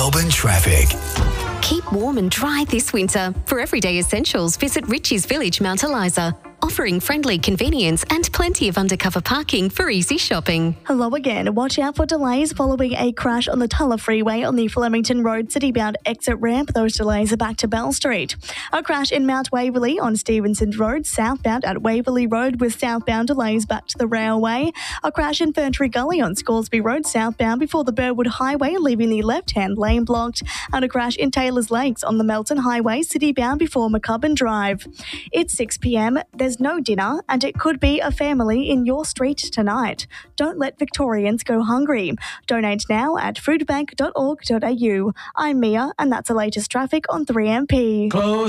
Melbourne traffic. Keep warm and dry this winter. For everyday essentials, visit Richie's Village, Mount Eliza, offering friendly convenience and plenty of undercover parking for easy shopping. Hello again. Watch out for delays following a crash on the Tulla Freeway on the Flemington Road citybound exit ramp. Those delays are back to Bell Street. A crash in Mount Waverley on Stevenson Road, southbound at Waverley Road with southbound delays back to the railway. A crash in Ferntree Gully on Scoresby Road, southbound before the Burwood Highway, leaving the left-hand lane blocked. And a crash in Taylor's Lakes on the Melton Highway, citybound before McCubbin Drive. It's 6 p.m. There's no dinner, and it could be a family in your street tonight. Don't let Victorians go hungry. Donate now at foodbank.org.au. I'm Mia, and that's the latest traffic on 3MP. Close